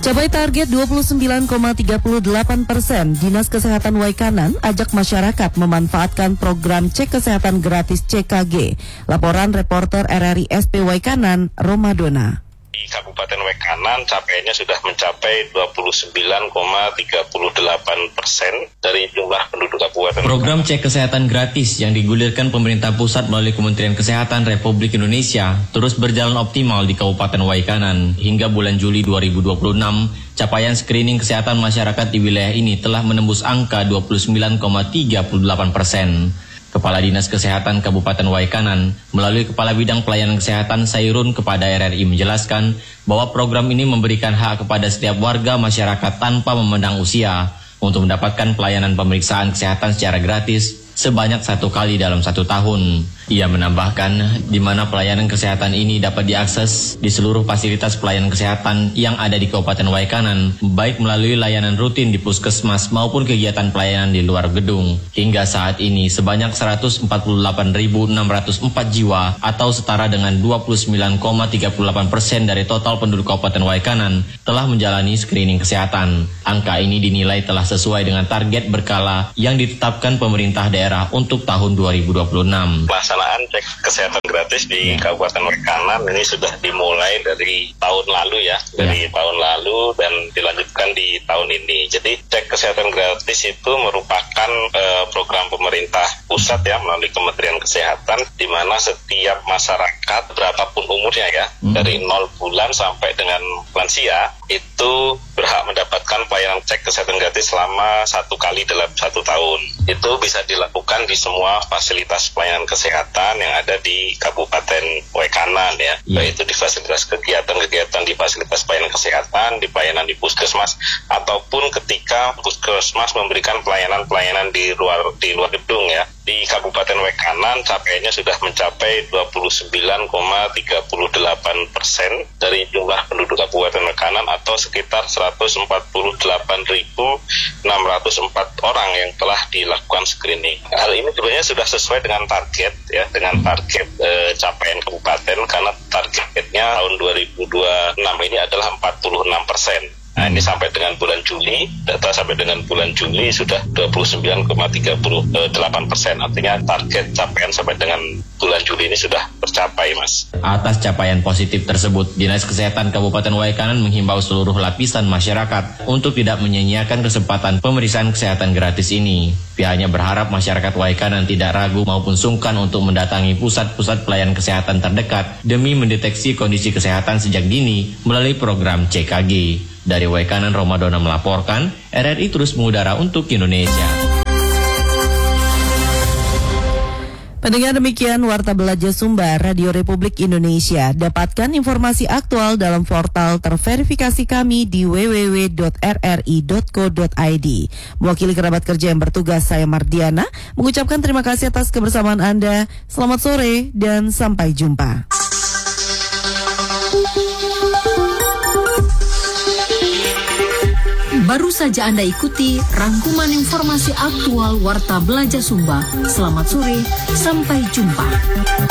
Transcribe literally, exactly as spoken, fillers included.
Capai target dua puluh sembilan koma tiga delapan persen, Dinas Kesehatan Waikanan ajak masyarakat memanfaatkan program cek kesehatan gratis C K G. Laporan reporter R R I S P Waikanan, Romadona. Di Kabupaten Waikanan capaiannya sudah mencapai dua puluh sembilan koma tiga delapan persen dari jumlah penduduk kabupaten. Program cek kesehatan gratis yang digulirkan pemerintah pusat melalui Kementerian Kesehatan Republik Indonesia terus berjalan optimal di Kabupaten Waikanan. Hingga bulan Juli dua ribu dua puluh enam, capaian screening kesehatan masyarakat di wilayah ini telah menembus angka dua puluh sembilan koma tiga delapan persen. Kepala Dinas Kesehatan Kabupaten Waikanan melalui Kepala Bidang Pelayanan Kesehatan Sairun kepada R R I menjelaskan bahwa program ini memberikan hak kepada setiap warga masyarakat tanpa memandang usia untuk mendapatkan pelayanan pemeriksaan kesehatan secara gratis sebanyak satu kali dalam satu tahun. Ia menambahkan di mana pelayanan kesehatan ini dapat diakses di seluruh fasilitas pelayanan kesehatan yang ada di Kabupaten Waikanan, baik melalui layanan rutin di puskesmas maupun kegiatan pelayanan di luar gedung. Hingga saat ini sebanyak seratus empat puluh delapan ribu enam ratus empat jiwa atau setara dengan dua puluh sembilan koma tiga delapan persen dari total penduduk Kabupaten Waikanan telah menjalani screening kesehatan. Angka ini dinilai telah sesuai dengan target berkala yang ditetapkan pemerintah daerah untuk tahun dua ribu dua puluh enam. Pelaksanaan cek kesehatan gratis di Kabupaten Waikanan ini sudah dimulai dari tahun lalu ya, dari ya. tahun lalu dan dilanjutkan di tahun ini. Jadi cek kesehatan gratis itu merupakan uh, program pemerintah pusat ya melalui Kementerian Kesehatan, di mana setiap masyarakat berapapun umurnya ya, hmm. dari nol bulan sampai dengan lansia itu berhak mendapatkan pelayanan cek kesehatan gratis selama satu kali dalam satu tahun. Itu bisa dilakukan di semua fasilitas pelayanan kesehatan yang ada di Kabupaten Waikanan ya, yeah. Yaitu di fasilitas kegiatan-kegiatan di fasilitas pelayanan kesehatan, di pelayanan di puskesmas, ataupun ketika puskesmas memberikan pelayanan-pelayanan di luar di luar gedung ya. Di Kabupaten Waikanan capaiannya sudah mencapai dua puluh sembilan koma tiga delapan persen dari jumlah penduduk Kabupaten Waikanan atau sekitar seratus empat puluh delapan ribu enam ratus empat orang yang telah dilakukan screening. Hal ini sebenarnya sudah sesuai dengan target ya, dengan target eh, capaian kabupaten, karena targetnya tahun dua ribu dua puluh enam ini adalah empat puluh enam persen. Nah ini sampai dengan bulan Juli, data sampai dengan bulan Juli sudah dua puluh sembilan koma tiga delapan persen. Artinya target capaian sampai dengan bulan Juli ini sudah tercapai, Mas. Atas capaian positif tersebut, Dinas Kesehatan Kabupaten Waikanan menghimbau seluruh lapisan masyarakat untuk tidak menyia-nyiakan kesempatan pemeriksaan kesehatan gratis ini. Pihaknya berharap masyarakat Waikanan tidak ragu maupun sungkan untuk mendatangi pusat-pusat pelayanan kesehatan terdekat demi mendeteksi kondisi kesehatan sejak dini melalui program C K G. Dari Waikanan, Romadona melaporkan, R R I terus mengudara untuk Indonesia. Pendengar, demikian Warta Belajar Sumba Radio Republik Indonesia. Dapatkan informasi aktual dalam portal terverifikasi kami di w w w dot r r i dot co dot i d. Mewakili kerabat kerja yang bertugas, saya Mardiana mengucapkan terima kasih atas kebersamaan Anda. Selamat sore dan sampai jumpa. Baru saja Anda ikuti rangkuman informasi aktual Warta Belajar Sumba. Selamat sore, sampai jumpa.